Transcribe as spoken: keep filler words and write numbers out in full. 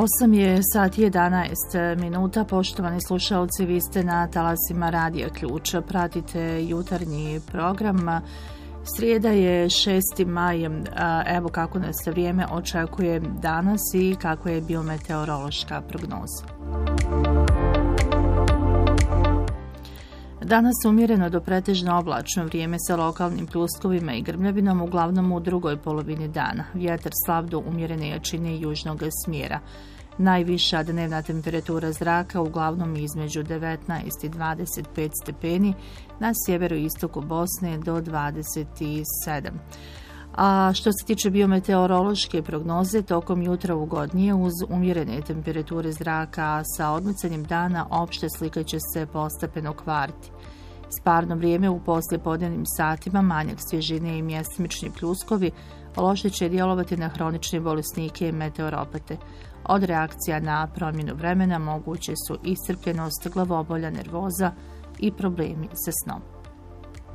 osam je sat jedanaest minuta, poštovani slušalci, vi ste na talasima Radija Ključ, pratite jutarnji program. Srijeda je šesti maj, evo kako nas vrijeme očekuje danas i kako je biometeorološka prognoza. Danas umjereno do pretežno oblačno vrijeme sa lokalnim pljuskovima i grmljavinom, uglavnom u drugoj polovini dana. Vjetar slab do umjerene jačine južnog smjera. Najviša dnevna temperatura zraka uglavnom između devetnaest i dvadeset pet stepeni, na sjeveru i istoku Bosne do dvadeset sedam. A što se tiče biometeorološke prognoze, tokom jutra ugodnije uz umjerene temperature zraka sa odmicanjem dana opšte slika će se postepeno kvariti. Sparno vrijeme u poslijepodnevnim satima, manjak svježine i mjestimični pljuskovi loše će djelovati na hronične bolesnike i meteoropate. Od reakcija na promjenu vremena moguće su iscrpljenost, glavobolja, nervoza i problemi sa snom.